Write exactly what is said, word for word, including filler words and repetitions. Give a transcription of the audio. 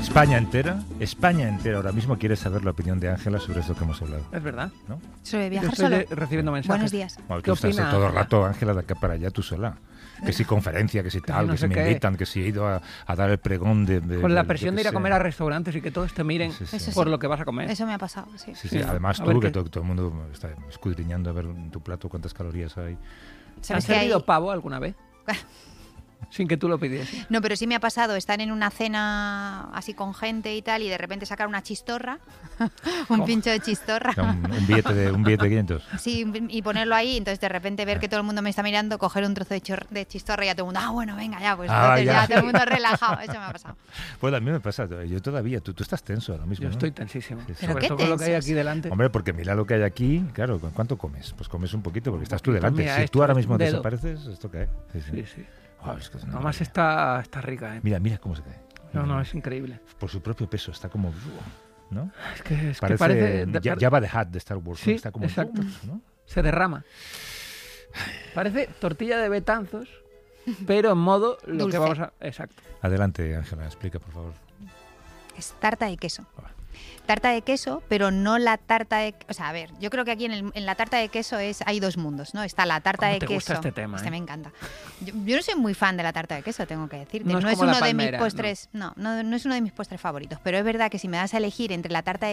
España entera, España entera ahora mismo quiere saber la opinión de Ángela sobre esto que hemos hablado. Es verdad. ¿No? Sobre viajar Yo estoy solo. recibiendo mensajes. Buenos días. Bueno, ¿Qué tú estás opina, todo el Ángela? rato, Ángela, de acá para allá tú sola. Que si conferencia, que si tal, no que sé si me qué. invitan, que si he ido a, a dar el pregón de... de Con la de- presión yo de qué ir a sé. comer a restaurantes y que todos te miren Sí, sí. Eso por sí. lo que vas a comer. Eso me ha pasado, sí. Sí, sí. Sí. Además A tú, ver que qué- todo, todo el mundo está escudriñando a ver en tu plato cuántas calorías hay. ¿Te ¿Sabes has que hay- servido pavo alguna vez? Sin que tú lo pidieses. No, pero sí me ha pasado estar en una cena así con gente y tal y de repente sacar una chistorra, un ¿Cómo? pincho de chistorra. O sea, un, un billete de un billete de quinientos. Sí, y ponerlo ahí, entonces de repente ver que todo el mundo me está mirando, coger un trozo de, chor- de chistorra y ya todo el mundo, ah, bueno, venga, ya, pues Ah, entonces ya. ya. todo el mundo relajado, eso me ha pasado. Pues a mí me pasa, yo todavía, tú, tú estás tenso ahora mismo, Yo ¿no? estoy tensísimo. Sí, sí. ¿Pero Sobre qué todo con lo que hay tensos? aquí delante. Hombre, porque mira lo que hay aquí, claro, ¿cuánto comes? Pues comes un poquito porque Un estás tú poquito, delante. mira Si esto, tú ahora un mismo dedo. desapareces, ¿esto cae? Sí, sí. Sí, sí. Joder, es que es una Además maravilla. está, está rica, ¿eh? Mira, mira cómo se cae. No, no, es increíble. Por su propio peso, está como... ¿no? Es que, es que Parece, parece... de- ya, Jabba the Hutt de Star Wars, ¿no? Sí, Está como... exacto. ¿no? Se derrama. Parece tortilla de Betanzos, pero en modo lo Dulce. que vamos a... Exacto. Adelante, Ángela, explica, por favor. Es tarta de queso. Ah. Tarta de queso, pero no la tarta de... O sea, a ver, yo creo que aquí en, el- en la tarta de queso es hay dos mundos, ¿no? Está la tarta ¿Cómo de te queso... gusta este tema, Este eh? me encanta. Yo, yo no soy muy fan de la tarta de queso, tengo que decirte. No No, es es como la uno de mis palmera, postres... No. No, no es uno de mis postres favoritos, pero es verdad que si me das a elegir entre la tarta de